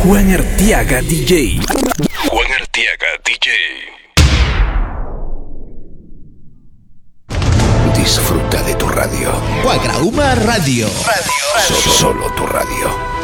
Juan Arteaga DJ. Juan Arteaga DJ. Disfruta de tu radio. Guagrauma Radio. Solo tu radio.